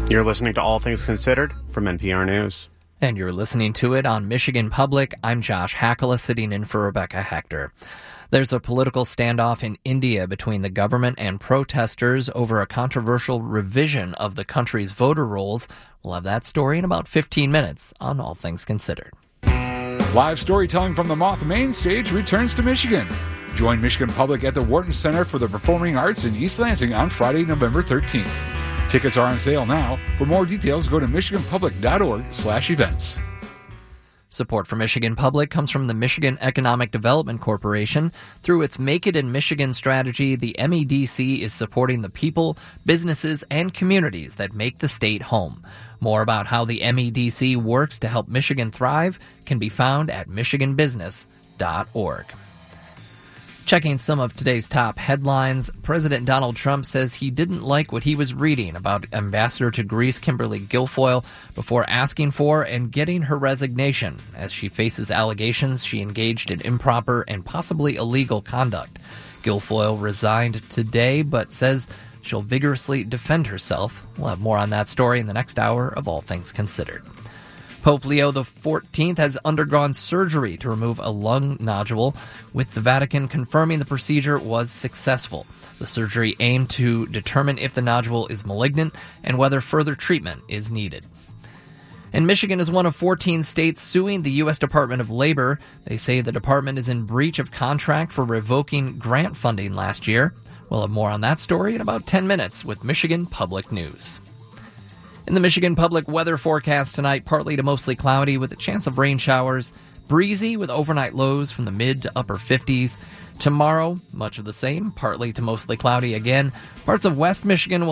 You're listening to All Things Considered from NPR News. And you're listening to it on Michigan Public. I'm Josh Hakala, sitting in for Rebecca Hector. There's a political standoff in India between the government and protesters over a controversial revision of the country's voter rolls. We'll have that story in about 15 minutes on All Things Considered. Live storytelling from the Moth Main Stage returns to Michigan. Join Michigan Public at the Wharton Center for the Performing Arts in East Lansing on Friday, November 13th. Tickets are on sale now. For more details, go to michiganpublic.org/events. Support for Michigan Public comes from the Michigan Economic Development Corporation. Through its Make It in Michigan strategy, the MEDC is supporting the people, businesses, and communities that make the state home. More about how the MEDC works to help Michigan thrive can be found at michiganbusiness.org. Checking some of today's top headlines, President Donald Trump says he didn't like what he was reading about Ambassador to Greece Kimberly Guilfoyle before asking for and getting her resignation as she faces allegations she engaged in improper and possibly illegal conduct. Guilfoyle resigned today but says she'll vigorously defend herself. We'll have more on that story in the next hour of All Things Considered. Pope Leo XIV has undergone surgery to remove a lung nodule, with the Vatican confirming the procedure was successful. The surgery aimed to determine if the nodule is malignant and whether further treatment is needed. And Michigan is one of 14 states suing the U.S. Department of Labor. They say the department is in breach of contract for revoking grant funding last year. We'll have more on that story in about 10 minutes with Michigan Public News. In the Michigan Public weather forecast tonight, partly to mostly cloudy with a chance of rain showers, breezy with overnight lows from the mid to upper 50s. Tomorrow, much of the same, partly to mostly cloudy again. Parts of West Michigan will